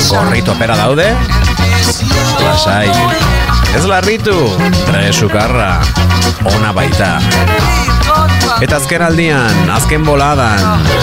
Gorrito pera daude? Lasai. Ez larritu, tresukarra, ona baita. Eta azken aldian, azken boladan,